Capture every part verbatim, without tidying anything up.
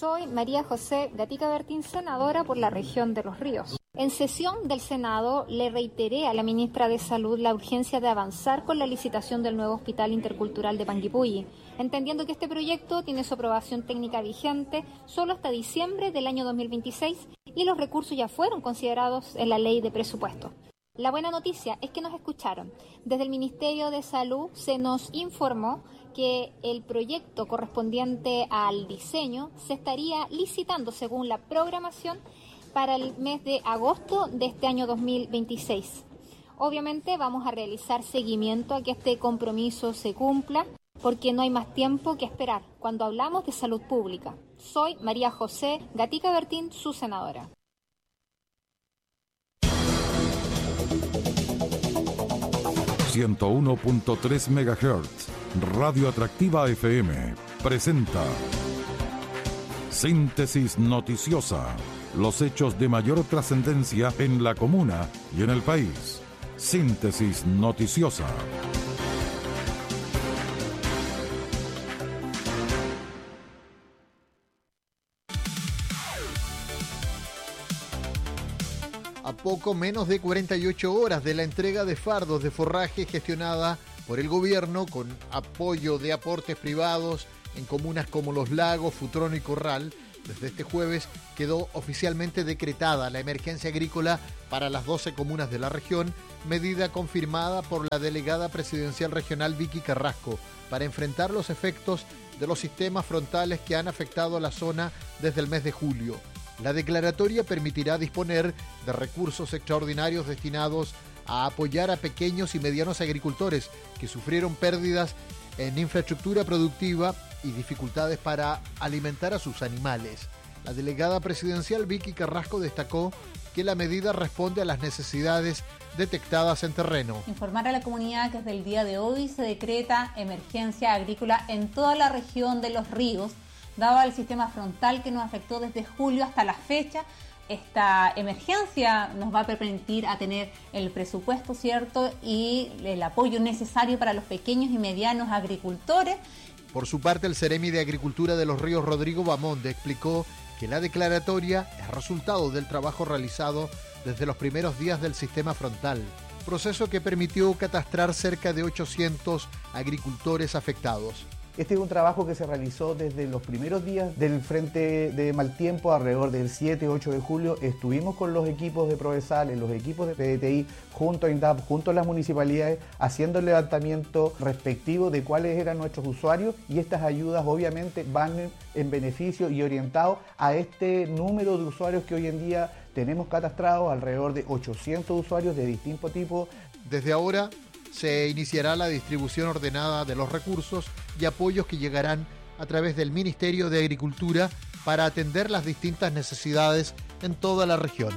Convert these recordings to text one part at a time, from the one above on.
Soy María José Gatica Bertín, senadora por la región de Los Ríos. En sesión del Senado le reiteré a la ministra de Salud la urgencia de avanzar con la licitación del nuevo Hospital Intercultural de Panguipulli, entendiendo que este proyecto tiene su aprobación técnica vigente solo hasta diciembre del año dos mil veintiséis y los recursos ya fueron considerados en la ley de presupuesto. La buena noticia es que nos escucharon. Desde el Ministerio de Salud se nos informó que el proyecto correspondiente al diseño se estaría licitando según la programación para el mes de agosto de este año dos mil veintiséis. Obviamente vamos a realizar seguimiento a que este compromiso se cumpla, porque no hay más tiempo que esperar cuando hablamos de salud pública. Soy María José Gatica Bertín, su senadora. ciento uno punto tres megahertz, Radio Atractiva F M, presenta Síntesis Noticiosa. Los hechos de mayor trascendencia en la comuna y en el país. Síntesis Noticiosa. A poco menos de cuarenta y ocho horas de la entrega de fardos de forraje gestionada por el gobierno con apoyo de aportes privados en comunas como Los Lagos, Futrono y Corral, desde este jueves quedó oficialmente decretada la emergencia agrícola para las doce comunas de la región, medida confirmada por la delegada presidencial regional Vicky Carrasco, para enfrentar los efectos de los sistemas frontales que han afectado a la zona desde el mes de julio. La declaratoria permitirá disponer de recursos extraordinarios destinados a apoyar a pequeños y medianos agricultores que sufrieron pérdidas en infraestructura productiva y dificultades para alimentar a sus animales. La delegada presidencial Vicky Carrasco destacó que la medida responde a las necesidades detectadas en terreno. Informar a la comunidad que desde el día de hoy se decreta emergencia agrícola en toda la región de Los Ríos, dado el sistema frontal que nos afectó desde julio hasta la fecha. Esta emergencia nos va a permitir a tener el presupuesto, ¿cierto?, y el apoyo necesario para los pequeños y medianos agricultores. Por su parte, el Seremi de Agricultura de Los Ríos, Rodrigo Bamonde, explicó que la declaratoria es resultado del trabajo realizado desde los primeros días del sistema frontal, proceso que permitió catastrar cerca de ochocientos agricultores afectados. Este es un trabajo que se realizó desde los primeros días del frente de mal tiempo, alrededor del siete ocho de julio. Estuvimos con los equipos de Provesal, los equipos de P D T I, junto a INDAP, junto a las municipalidades, haciendo el levantamiento respectivo de cuáles eran nuestros usuarios, y estas ayudas obviamente van en beneficio y orientados a este número de usuarios que hoy en día tenemos catastrados, alrededor de ochocientos usuarios de distinto tipo. Desde ahora se iniciará la distribución ordenada de los recursos y apoyos que llegarán a través del Ministerio de Agricultura para atender las distintas necesidades en toda la región.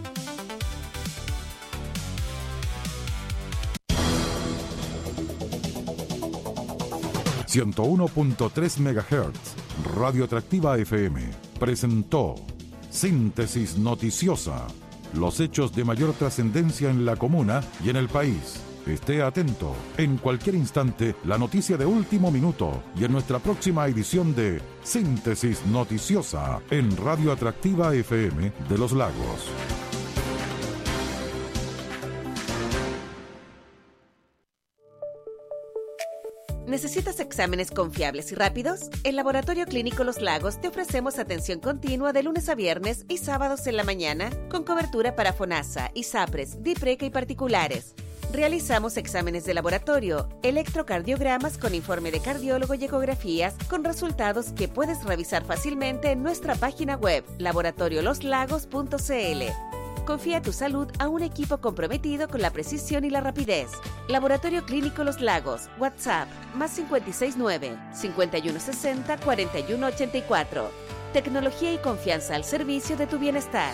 ciento uno punto tres megahertz, Radio Atractiva F M, presentó Síntesis Noticiosa. Los hechos de mayor trascendencia en la comuna y en el país. Esté atento, en cualquier instante, la noticia de último minuto y en nuestra próxima edición de Síntesis Noticiosa en Radio Atractiva F M de Los Lagos. ¿Necesitas exámenes confiables y rápidos? En Laboratorio Clínico Los Lagos te ofrecemos atención continua de lunes a viernes y sábados en la mañana, con cobertura para FONASA, ISAPRES, DIPRECA y particulares. Realizamos exámenes de laboratorio, electrocardiogramas con informe de cardiólogo y ecografías con resultados que puedes revisar fácilmente en nuestra página web laboratorio los lagos punto c l. Confía tu salud a un equipo comprometido con la precisión y la rapidez. Laboratorio Clínico Los Lagos, WhatsApp, más cinco seis nueve, cinco uno seis cero, cuatro uno ocho cuatro. Tecnología y confianza al servicio de tu bienestar.